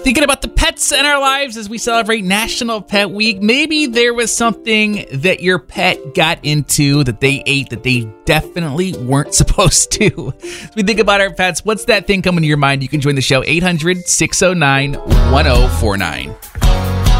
Thinking about the pets in our lives as we celebrate National Pet Week, maybe there was something that your pet got into, that they ate, that they definitely weren't supposed to. As we think about our pets, what's that thing coming to your mind? You can join the show, 800-609-1049.